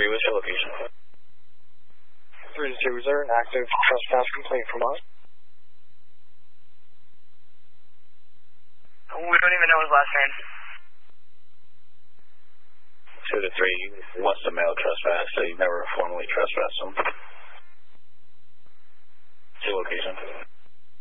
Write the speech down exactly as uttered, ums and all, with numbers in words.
three, what's your location? three to two, is there an active trespass complaint from us? We don't even know his last name. two to three, what's the male trespass? So you never formally trespassed him?